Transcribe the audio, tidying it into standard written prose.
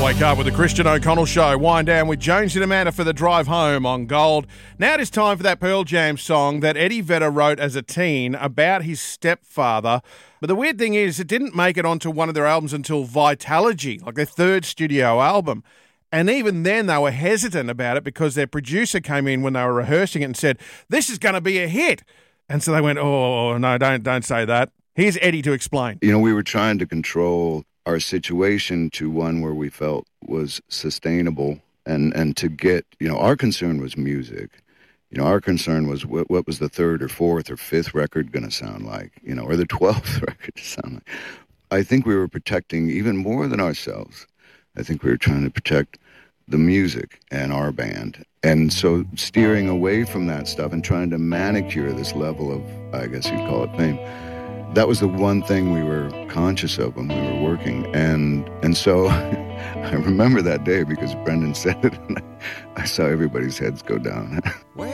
Wake up with the Christian O'Connell Show. Wind down with Jones and Amanda for the drive home on Gold. Now it is time for that Pearl Jam song that Eddie Vedder wrote as a teen about his stepfather. But the weird thing is, it didn't make it onto one of their albums until Vitalogy, like their third studio album. And even then they were hesitant about it because their producer came in when they were rehearsing it and said, "This is going to be a hit." And so they went, "Oh, no, don't say that." Here's Eddie to explain. You know, we were trying to control our situation to one where we felt was sustainable and to get, you know, our concern was music. You know, our concern was what was the third or fourth or fifth record going to sound like, you know, or the 12th record to sound like. I think we were protecting even more than ourselves. I think we were trying to protect the music and our band. And so steering away from that stuff and trying to manicure this level of, I guess you'd call it fame, that was the one thing we were conscious of when we were working. And so I remember that day because Brendan said it, and I saw everybody's heads go down.